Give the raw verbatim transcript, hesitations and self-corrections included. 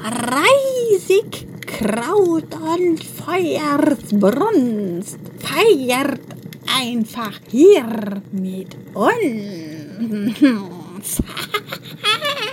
Reisig Kraut und Feuersbrunst feiert einfach hier mit uns.